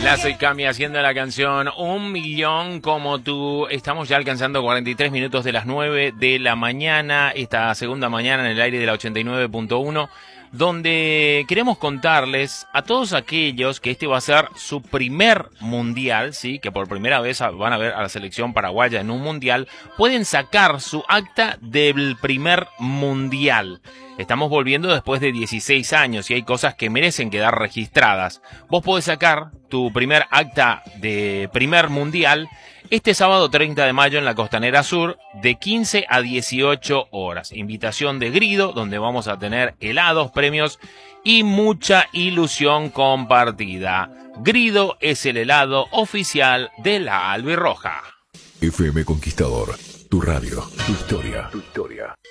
Lazo y Cami haciendo la canción Un Millón Como Tú. Estamos ya alcanzando 43 minutos de las 9 de la mañana, esta segunda mañana en el aire de la 89.1, donde queremos contarles a todos aquellos que este va a ser su primer mundial, sí, que por primera vez van a ver a la selección paraguaya en un mundial, pueden sacar su acta del primer mundial. Estamos volviendo después de 16 años y hay cosas que merecen quedar registradas. Vos podés sacar tu primer acta de primer mundial este sábado 30 de mayo en la Costanera Sur de 15 a 18 horas. Invitación de Grido, donde vamos a tener helados, premios y mucha ilusión compartida. Grido es el helado oficial de la Albirroja. FM Conquistador, tu radio, tu historia, tu historia.